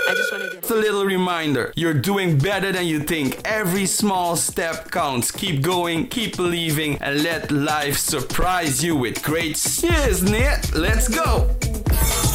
I just want to get Just a little reminder, you're doing better than you think. Every small step counts. Keep going, keep believing, and let life surprise you with great. Cheers, Nate. Let's go.